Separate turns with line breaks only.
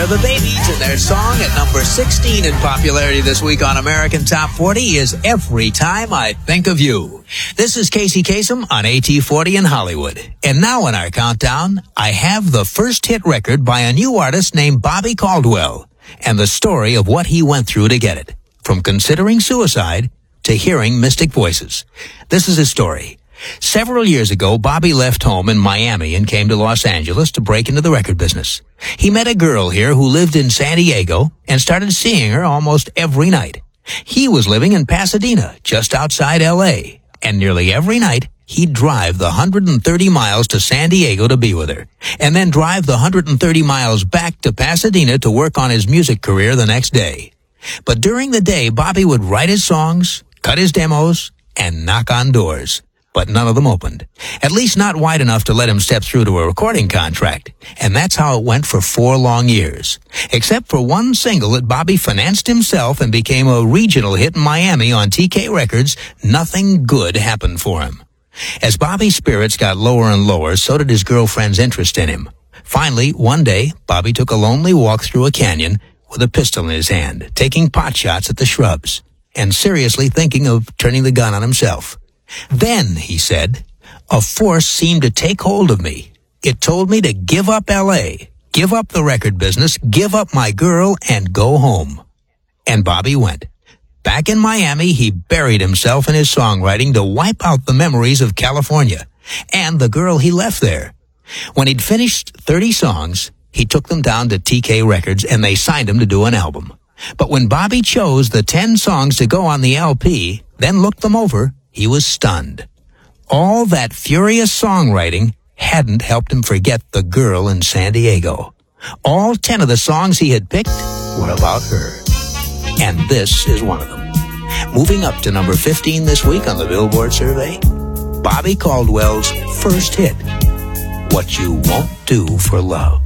They're the Babies, and their song at number 16 in popularity this week on American Top 40 is Every Time I Think of You. This is Casey Kasem on AT40 in Hollywood. And now in our countdown, I have the first hit record by a new artist named Bobby Caldwell, and the story of what he went through to get it, from considering suicide to hearing mystic voices. This is his story. Several years ago, Bobby left home in Miami and came to Los Angeles to break into the record business. He met a girl here who lived in San Diego and started seeing her almost every night. He was living in Pasadena, just outside L.A., and nearly every night he'd drive the 130 miles to San Diego to be with her, and then drive the 130 miles back to Pasadena to work on his music career the next day. But during the day, Bobby would write his songs, cut his demos, and knock on doors. But none of them opened, at least not wide enough to let him step through to a recording contract. And that's how it went for 4 long years. Except for one single that Bobby financed himself and became a regional hit in Miami on TK Records, nothing good happened for him. As Bobby's spirits got lower and lower, so did his girlfriend's interest in him. Finally, one day, Bobby took a lonely walk through a canyon with a pistol in his hand, taking pot shots at the shrubs, and seriously thinking of turning the gun on himself. Then, he said, a force seemed to take hold of me. It told me to give up L.A., give up the record business, give up my girl, and go home. And Bobby went. Back in Miami, he buried himself in his songwriting to wipe out the memories of California and the girl he left there. When he'd finished 30 songs, he took them down to TK Records, and they signed him to do an album. But when Bobby chose the 10 songs to go on the LP, then looked them over, he was stunned. All that furious songwriting hadn't helped him forget the girl in San Diego. All 10 of the songs he had picked were about her. And this is one of them. Moving up to number 15 this week on the Billboard survey, Bobby Caldwell's first hit, What You Won't Do for Love.